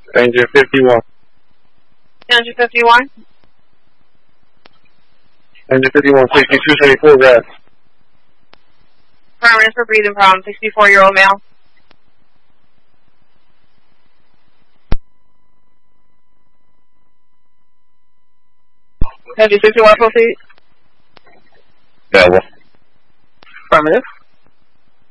Danger 51. Danger 51. Danger 51, 6274 grass. Affirmative for breathing problem, 64-year-old male. Danger 51, proceed. Double. Affirmative.